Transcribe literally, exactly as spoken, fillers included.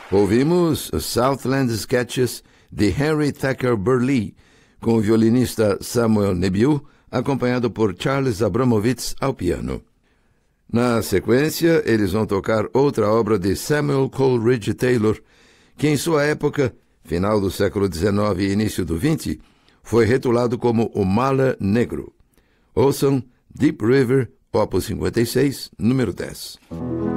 Ouvimos Southland Sketches de Henry Thacker Burleigh, com o violinista Samuel Nebiu, acompanhado por Charles Abramovitz ao piano. Na sequência, eles vão tocar outra obra de Samuel Coleridge Taylor, que em sua época, final do século dezenove e início do vinte, foi rotulado como o Mala Negro. Ouçam Deep River, opus cinquenta e seis, número dez.